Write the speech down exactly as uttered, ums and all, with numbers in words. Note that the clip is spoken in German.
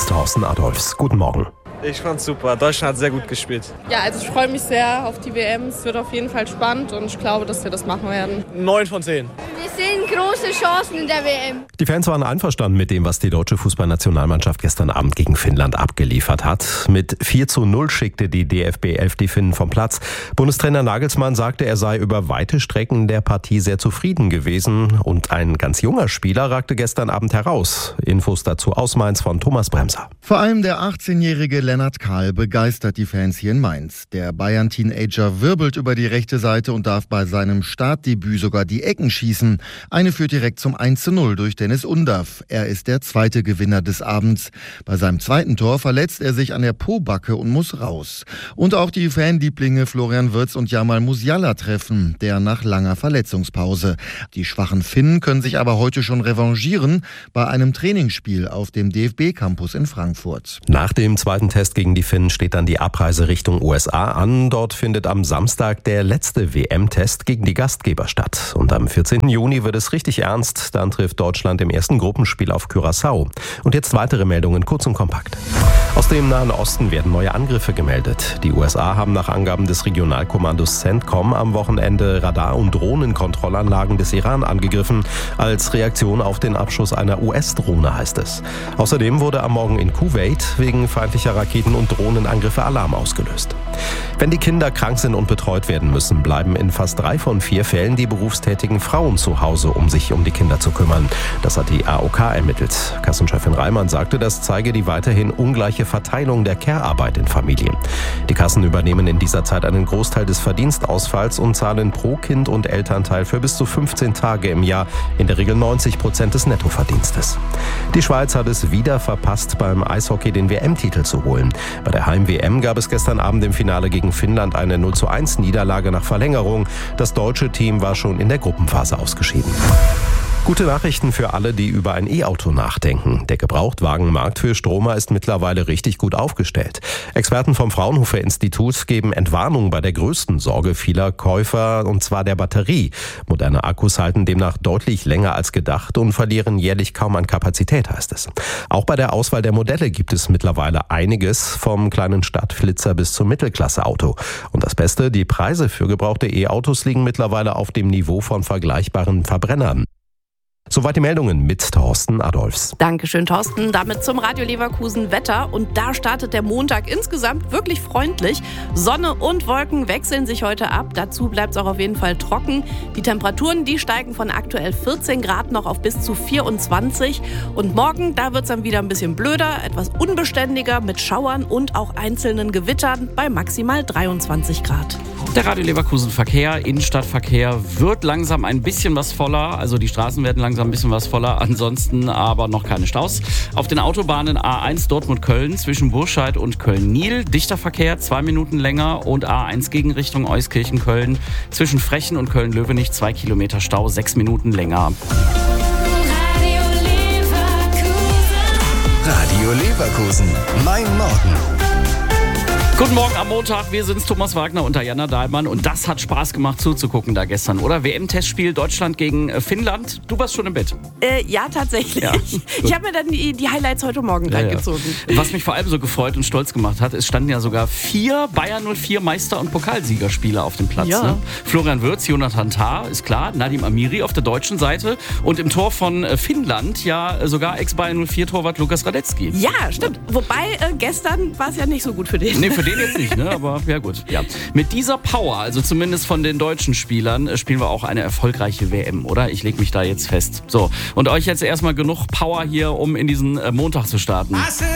Thorsten Adolfs. Guten Morgen. Ich fand's super. Deutschland hat sehr gut gespielt. Ja, also ich freue mich sehr auf die W M. Es wird auf jeden Fall spannend und ich glaube, dass wir das machen werden. Neun von zehn. Wir sehen große Chancen in der W M. Die Fans waren einverstanden mit dem, was die deutsche Fußballnationalmannschaft gestern Abend gegen Finnland abgeliefert hat. Mit vier zu null schickte die D F B elf die Finnen vom Platz. Bundestrainer Nagelsmann sagte, er sei über weite Strecken der Partie sehr zufrieden gewesen. Und ein ganz junger Spieler ragte gestern Abend heraus. Infos dazu aus Mainz von Thomas Bremser. Vor allem der achtzehnjährige Lennart Kahl begeistert die Fans hier in Mainz. Der Bayern-Teenager wirbelt über die rechte Seite und darf bei seinem Startdebüt sogar die Ecken schießen. Eine führt direkt zum eins zu null durch Dennis Undaff. Er ist der zweite Gewinner des Abends. Bei seinem zweiten Tor verletzt er sich an der Pobacke und muss raus. Und auch die Fanlieblinge Florian Wirtz und Jamal Musiala treffen, der nach langer Verletzungspause. Die schwachen Finnen können sich aber heute schon revanchieren bei einem Trainingsspiel auf dem D F B-Campus in Frankfurt. Nach dem zweiten Test gegen die Finnen steht dann die Abreise Richtung U S A an. Dort findet am Samstag der letzte W M-Test gegen die Gastgeber statt. Und am vierzehnten Juni wird es richtig ernst. Dann trifft Deutschland im ersten Gruppenspiel auf Curaçao. Und jetzt weitere Meldungen, kurz und kompakt. Aus dem Nahen Osten werden neue Angriffe gemeldet. Die U S A haben nach Angaben des Regionalkommandos CENTCOM am Wochenende Radar- und Drohnenkontrollanlagen des Iran angegriffen. Als Reaktion auf den Abschuss einer U S-Drohne, heißt es. Außerdem wurde am Morgen in Kuwait wegen feindlicher Raketen- und Drohnenangriffe Alarm ausgelöst. Wenn die Kinder krank sind und betreut werden müssen, bleiben in fast drei von vier Fällen die berufstätigen Frauen zu Hause, um sich um die Kinder zu kümmern. Das hat die A O K ermittelt. Kassenchefin Reimann sagte, das zeige die weiterhin ungleiche Verteilung der Care-Arbeit in Familien. Die Kassen übernehmen in dieser Zeit einen Großteil des Verdienstausfalls und zahlen pro Kind und Elternteil für bis zu fünfzehn Tage im Jahr, in der Regel neunzig Prozent des Nettoverdienstes. Die Schweiz hat es wieder verpasst, beim Eishockey den W M-Titel zu holen. Bei der Heim-W M gab es gestern Abend im Finale gegen Finnland eine null zu eins Niederlage nach Verlängerung. Das deutsche Team war schon in der Gruppenphase ausgeschieden. Gute Nachrichten für alle, die über ein E-Auto nachdenken. Der Gebrauchtwagenmarkt für Stromer ist mittlerweile richtig gut aufgestellt. Experten vom Fraunhofer Institut geben Entwarnung bei der größten Sorge vieler Käufer, und zwar der Batterie. Moderne Akkus halten demnach deutlich länger als gedacht und verlieren jährlich kaum an Kapazität, heißt es. Auch bei der Auswahl der Modelle gibt es mittlerweile einiges, vom kleinen Stadtflitzer bis zum Mittelklasse-Auto. Und das Beste, die Preise für gebrauchte E-Autos liegen mittlerweile auf dem Niveau von vergleichbaren Verbrennern. Soweit die Meldungen mit Thorsten Adolfs. Dankeschön, Thorsten. Damit zum Radio Leverkusen Wetter. Und da startet der Montag insgesamt wirklich freundlich. Sonne und Wolken wechseln sich heute ab. Dazu bleibt es auch auf jeden Fall trocken. Die Temperaturen, die steigen von aktuell vierzehn Grad noch auf bis zu vierundzwanzig. Und morgen, da wird es dann wieder ein bisschen blöder, etwas unbeständiger mit Schauern und auch einzelnen Gewittern bei maximal dreiundzwanzig Grad. Der Radio Leverkusen Verkehr, Innenstadtverkehr wird langsam ein bisschen was voller. Also die Straßen werden langsam ein bisschen was voller, ansonsten aber noch keine Staus. Auf den Autobahnen A eins Dortmund-Köln zwischen Burscheid und Köln-Niel, dichter Verkehr, zwei Minuten länger, und A eins Gegenrichtung Euskirchen-Köln zwischen Frechen und Köln-Löwenich, zwei Kilometer Stau, sechs Minuten länger. Radio Leverkusen. Radio Leverkusen. Mein Morgen. Guten Morgen am Montag, wir sind's, Thomas Wagner und Diana Dahlmann, und das hat Spaß gemacht zuzugucken da gestern, oder? W M-Testspiel Deutschland gegen Finnland. Du warst schon im Bett. Äh, ja, tatsächlich. Ja, ich habe mir dann die, die Highlights heute Morgen ja, reingezogen. Ja. Was mich vor allem so gefreut und stolz gemacht hat, es standen ja sogar vier Bayern null vier Meister- und Pokalsiegerspieler auf dem Platz. Ja. Ne? Florian Wirtz, Jonathan Tah, ist klar, Nadim Amiri auf der deutschen Seite und im Tor von Finnland ja sogar Ex-Bayern null vier Torwart Lukas Radetzky. Ja, stimmt. Wobei, äh, gestern war es ja nicht so gut für den. Nee, für den jetzt nicht, ne? Aber ja gut. Ja. Mit dieser Power, also zumindest von den deutschen Spielern, spielen wir auch eine erfolgreiche W M, oder? Ich lege mich da jetzt fest. So, und euch jetzt erstmal genug Power hier, um in diesen Montag zu starten.